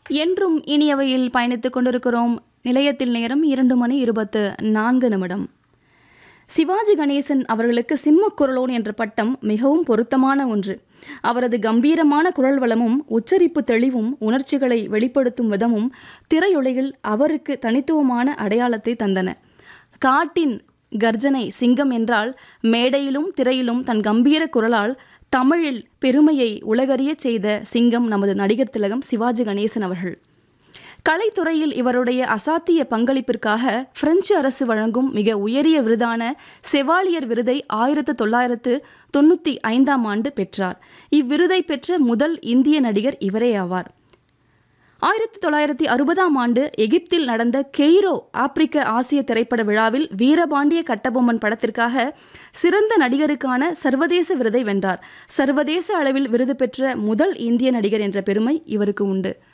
என்றும் இனியவையில் பயணித்துக் கொண்டிருக்கிறோம். நிலையத்தில் நேரம் 2:24. சிவாஜி கணேசன் அவர்களுக்கு சிம்மக்குரலோன் என்ற பட்டம் மிகவும் பொருத்தமான ஒன்று. அவரது கம்பீரமான குரல் வளமும் உச்சரிப்பு தெளிவும் உணர்ச்சிகளை வெளிப்படுத்தும் விதமும் திரையுலகில் அவருக்கு தனித்துவமான அடையாளத்தை தந்தன. காட்டின் கர்ஜனை சிங்கம் என்றால் மேடையிலும் திரையிலும் தன் கம்பீர குரலால் தமிழில் பெருமையை உலகறியச் செய்த சிங்கம் நமது நடிகர் திலகம் சிவாஜி கணேசன் அவர்கள். கலைத்துறையில் இவருடைய அசாத்திய பங்களிப்பிற்காக பிரெஞ்சு அரசு வழங்கும் மிக உயரிய விருதான செவாலியர் விருதை 1995 பெற்றார். இவ்விருதை பெற்ற முதல் இந்திய நடிகர் இவரே ஆவார். 1960 எகிப்தில் நடந்த கெய்ரோ ஆப்பிரிக்க ஆசிய திரைப்பட விழாவில் வீரபாண்டிய கட்டபொம்மன் படத்திற்காக சிறந்த நடிகருக்கான சர்வதேச விருதை வென்றார். சர்வதேச அளவில் விருது பெற்ற முதல் இந்திய நடிகர் என்ற பெருமை இவருக்கு உண்டு.